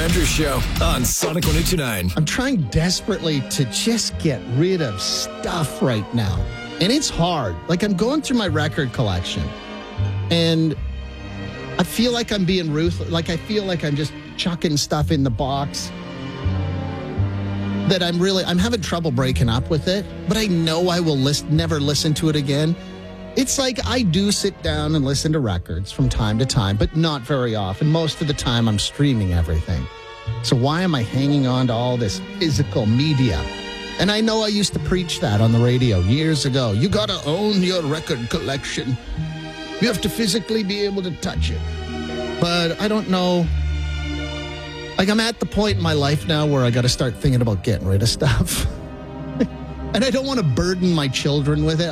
Andrews Show on Sonic 102.9. I'm trying desperately to just get rid of stuff right now. And it's hard. Like, I'm going through my record collection. And I feel like I'm being ruthless. Like, I feel like I'm just chucking stuff in the box. That I'm having trouble breaking up with it. But I know I will never listen to it again. It's like I do sit down and listen to records from time to time, but not very often. Most of the time, I'm streaming everything. So why am I hanging on to all this physical media? And I know I used to preach that on the radio years ago. You got to own your record collection. You have to physically be able to touch it. But I don't know. Like, I'm at the point in my life now where I got to start thinking about getting rid of stuff. And I don't want to burden my children with it.